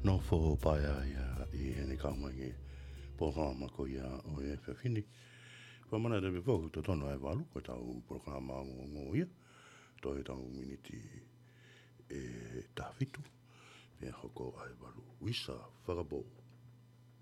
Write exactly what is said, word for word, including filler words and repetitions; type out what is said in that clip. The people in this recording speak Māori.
no fo paia ia I hene kaumangi programa ko ia o e whawhini. Whamana rewe wau to tono e walu ko tau programa o ngō ia. To e tau miniti e tāwhitu. Pea hoko ai walu. Wisa whakabo.